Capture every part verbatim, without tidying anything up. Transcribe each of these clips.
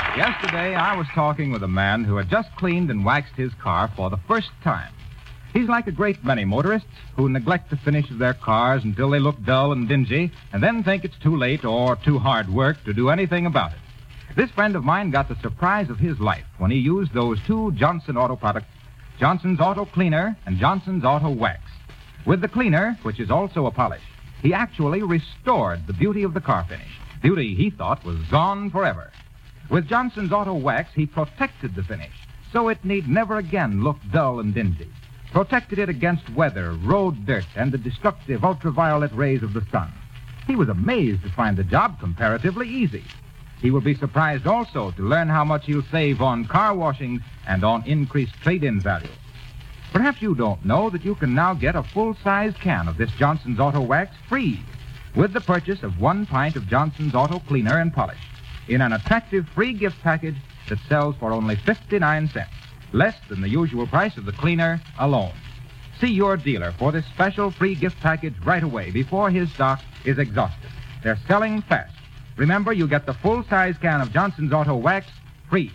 Yesterday, I was talking with a man who had just cleaned and waxed his car for the first time. He's like a great many motorists who neglect the finish of their cars until they look dull and dingy and then think it's too late or too hard work to do anything about it. This friend of mine got the surprise of his life when he used those two Johnson Auto products, Johnson's Auto Cleaner and Johnson's Auto Wax. With the cleaner, which is also a polish, he actually restored the beauty of the car finish, beauty he thought was gone forever. With Johnson's Auto Wax, he protected the finish, so it need never again look dull and dingy. Protected it against weather, road dirt, and the destructive ultraviolet rays of the sun. He was amazed to find the job comparatively easy. He will be surprised also to learn how much he'll save on car washings and on increased trade-in value. Perhaps you don't know that you can now get a full-size can of this Johnson's Auto Wax free with the purchase of one pint of Johnson's Auto Cleaner and Polish in an attractive free gift package that sells for only fifty-nine cents, less than the usual price of the cleaner alone. See your dealer for this special free gift package right away before his stock is exhausted. They're selling fast. Remember, you get the full-size can of Johnson's Auto Wax free.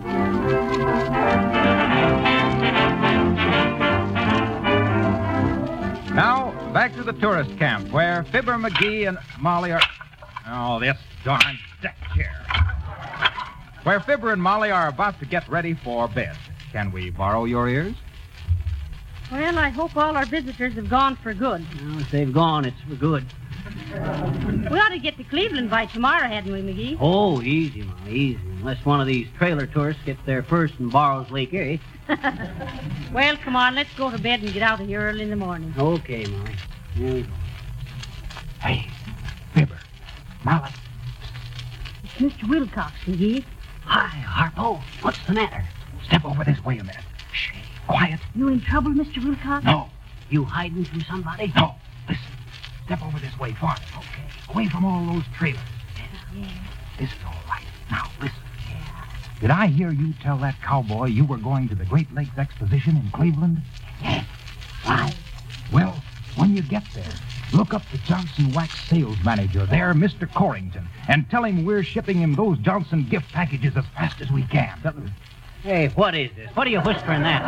Now, back to the tourist camp where Fibber McGee and Molly are... Oh, this darn deck chair. Where Fibber and Molly are about to get ready for bed. Can we borrow your ears? Well, I hope all our visitors have gone for good. Well, if they've gone, it's for good. We ought to get to Cleveland by tomorrow, hadn't we, McGee? Oh, easy, Ma, easy. Unless one of these trailer tourists gets there first and borrows Lake Erie. Well, come on, let's go to bed and get out of here early in the morning. Okay, Ma. Here we go. Hey, Fibber, Molly. It's Mister Wilcox, McGee. Hi, Harpo. What's the matter? Step over this way a minute. Shh, quiet. You in trouble, Mister Wilcox? No, You hiding from somebody? no. Listen, step over this way farther. Okay. Away from all those trailers. Yeah. This is all right. Now, listen. Did I hear you tell that cowboy you were going to the Great Lakes Exposition in Cleveland? Yes. Right. Well, when you get there, look up the Johnson Wax sales manager there, Mister Corrington, and tell him we're shipping him those Johnson gift packages as fast as we can. Hey, what is this? What are you whispering that?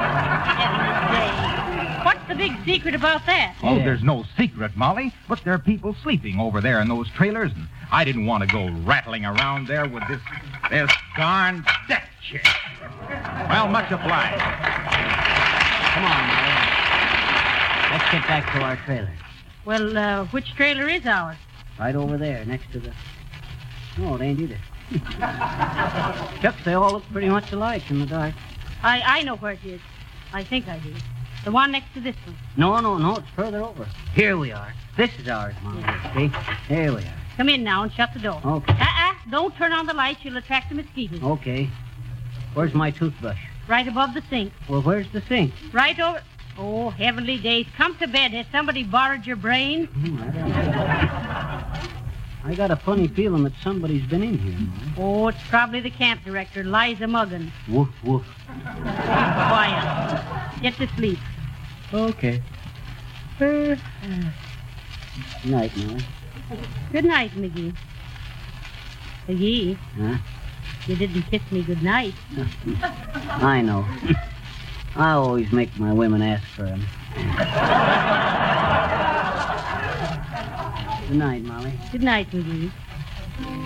Say, what's the big secret about that? Oh, Yeah. there's no secret, Molly, but there are people sleeping over there in those trailers, and I didn't want to go rattling around there with this, this darn deck chair. Well, much obliged. Come on, Molly. Let's get back to our trailer. Well, uh, which trailer is ours? Right over there, next to the... No, it ain't either. Except they all look pretty much alike in the dark. I, I know where it is. I think I do. The one next to this one. No, no, no, it's further over. Here we are. This is ours, Molly. See? Here we are. Come in now and shut the door. Okay. Uh-uh. Don't turn on the lights. You'll attract the mosquitoes. Okay. Where's my toothbrush? Right above the sink. Well, where's the sink? Right over... Oh, heavenly days. Come to bed. Has somebody borrowed your brain? Hmm, I don't know. I got a funny feeling that somebody's been in here, Molly. Oh, it's probably the camp director, Liza Muggins. Woof, woof. Quiet. Get to sleep. Okay. Uh, Night, Molly. good night, McGee. McGee, Huh? you didn't kiss me good night. I know. I always make my women ask for them. Good night, Molly. Good night, McGee.